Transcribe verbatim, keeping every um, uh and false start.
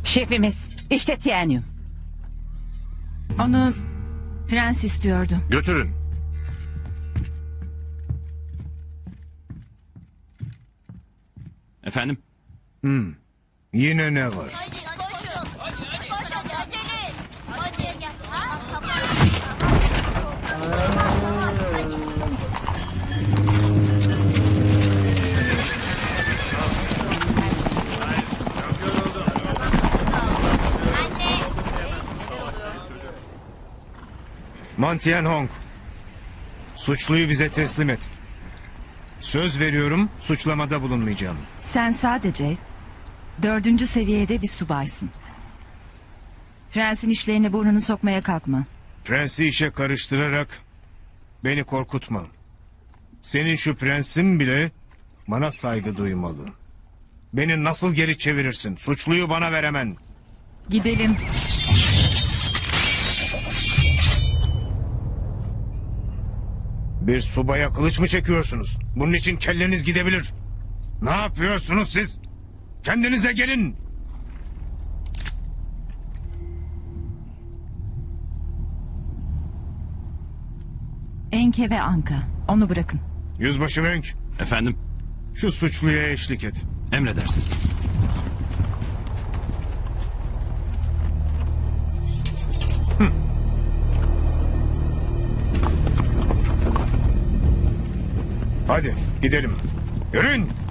Şefimiz, işte Tianyum. Onu prens istiyordu. Götürün. Efendim? Yine ne var? Hadi koşun. Koş hadi acele. Hadi gel. Ha? Anne. Mantian Hong. Suçluyu bize teslim et. Söz veriyorum, suçlamada bulunmayacağım. Sen sadece dördüncü seviyede bir subaysın. Prensin işlerine burnunu sokmaya kalkma. Prensi işe karıştırarak beni korkutma. Senin şu prensin bile bana saygı duymalı. Beni nasıl geri çevirirsin? Suçluyu bana ver hemen. Gidelim. Bir subaya kılıç mı çekiyorsunuz? Bunun için kelleniz gidebilir. Ne yapıyorsunuz siz? Kendinize gelin. Enke ve Anka. Onu bırakın. Yüzbaşı Wenk, Efendim? şu suçluya eşlik et. Emredersiniz. Hadi gidelim. Yürüyün.